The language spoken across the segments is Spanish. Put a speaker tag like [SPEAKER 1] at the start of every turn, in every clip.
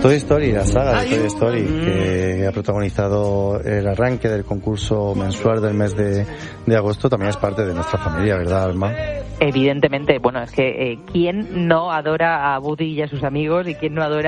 [SPEAKER 1] Toy Story, la saga de Toy Story, que ha protagonizado el arranque del concurso mensual del mes de agosto, también es parte de nuestra familia, ¿verdad, Alma?
[SPEAKER 2] Evidentemente, bueno, es que ¿quién no adora a Woody y a sus amigos? ¿Y quién no adora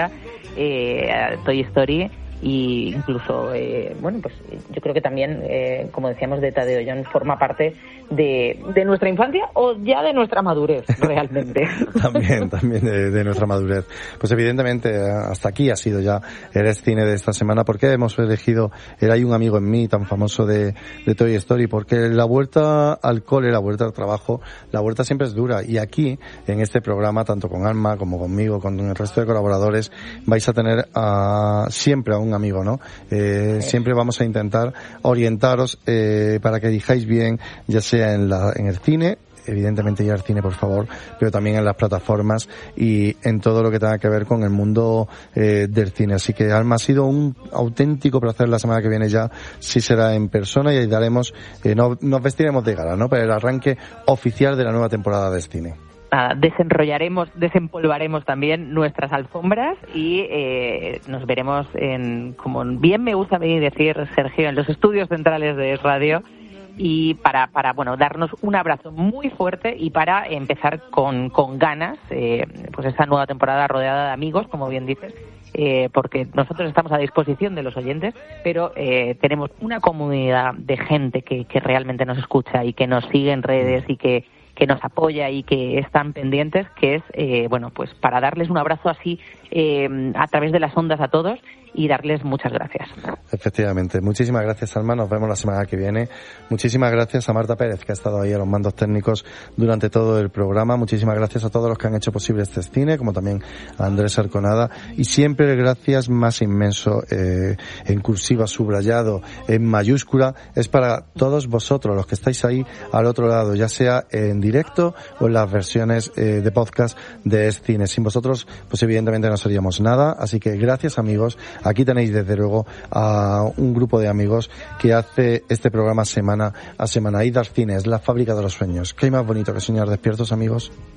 [SPEAKER 2] a Toy Story? Y incluso, bueno, pues yo creo que también, como decíamos, de Tadeo Jones forma parte de nuestra infancia o ya de nuestra madurez, realmente.
[SPEAKER 1] también de nuestra madurez. Pues evidentemente, hasta aquí ha sido ya el cine de esta semana. ¿Por qué hemos elegido el Hay un amigo en mí, tan famoso de Toy Story? Porque la vuelta al cole, la vuelta al trabajo, la vuelta siempre es dura. Y aquí, en este programa, tanto con Alma como conmigo, con el resto de colaboradores, vais a tener siempre a un amigo, ¿no? Siempre vamos a intentar orientaros para que elijáis bien, ya sea en el cine, evidentemente ir al cine, por favor, pero también en las plataformas y en todo lo que tenga que ver con el mundo del cine. Así que, Alma, ha sido un auténtico placer. La semana que viene ya sí será en persona y ahí daremos, nos vestiremos de gala, ¿no? Para el arranque oficial de la nueva temporada de cine.
[SPEAKER 2] Desempolvaremos también nuestras alfombras y nos veremos como bien me gusta decir, Sergio, en los estudios centrales de Radio, y para bueno, darnos un abrazo muy fuerte y para empezar con ganas pues esta nueva temporada rodeada de amigos, como bien dices, porque nosotros estamos a disposición de los oyentes, pero tenemos una comunidad de gente que realmente nos escucha y que nos sigue en redes y que nos apoya y que están pendientes, que es, bueno, pues para darles un abrazo así a través de las ondas a todos y darles muchas gracias.
[SPEAKER 1] Efectivamente. Muchísimas gracias, Alma. Nos vemos la semana que viene. Muchísimas gracias a Marta Pérez, que ha estado ahí a los mandos técnicos durante todo el programa. Muchísimas gracias a todos los que han hecho posible este cine, como también a Andrés Arconada. Y siempre el gracias más inmenso, en cursiva, subrayado, en mayúscula, es para todos vosotros, los que estáis ahí al otro lado, ya sea en directo o en las versiones de podcast de cine. Sin vosotros, pues evidentemente no seríamos nada. Así que gracias, amigos. Aquí tenéis desde luego a un grupo de amigos que hace este programa semana a semana. Id al cine, es la fábrica de los sueños. ¿Qué hay más bonito que soñar despiertos, amigos?